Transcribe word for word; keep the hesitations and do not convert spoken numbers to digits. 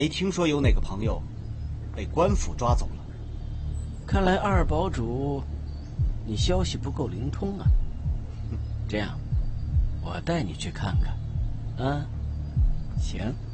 没听说有哪个朋友被官府抓走了。 看来二堡主，你消息不够灵通啊。这样，我带你去看看。啊，行。